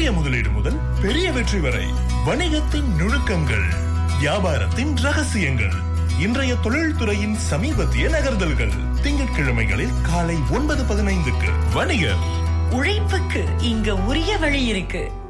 முதலீடு முதல் பெரிய வெற்றி வரை வணிகத்தின் நுணுக்கங்கள், வியாபாரத்தின் ரகசியங்கள், இன்றைய தொழில்துறையின் சமீபத்திய நகர்தல்கள். திங்கட்கிழமைகளில் காலை 9:15 வணிகர். உழைப்புக்கு இங்க உரிய வழி இருக்கு.